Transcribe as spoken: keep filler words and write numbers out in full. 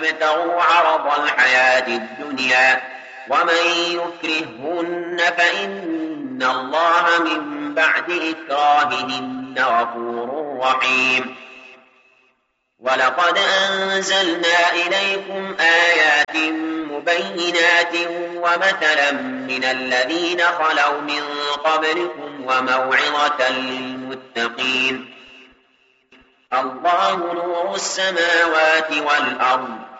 ابتغوا عرض الحياة الدنيا ومن يكرههن فإن الله من بعد إكراههن غفور رحيم. ولقد أنزلنا إليكم آيات مبينات ومثلا من الذين خلوا من قبلكم وموعظة للمتقين. الله نور السماوات والأرض